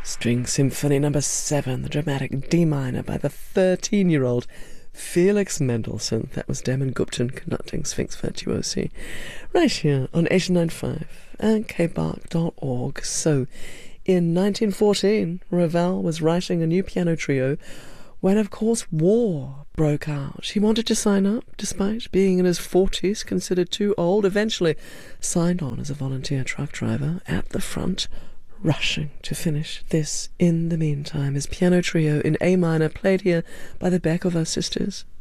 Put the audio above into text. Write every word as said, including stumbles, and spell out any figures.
String Symphony Number seven, the dramatic D minor by the thirteen-year-old Felix Mendelssohn. That was Damon Gupton conducting Sphinx Virtuosi. Right here on eighty-nine point five and k bark dot org. So, in nineteen fourteen, Ravel was writing a new piano trio when, of course, war broke out. He wanted to sign up, despite being in his forties, considered too old. Eventually signed on as a volunteer truck driver at the front, rushing to finish this in the meantime. His piano trio in A minor, played here by the Berkover sisters.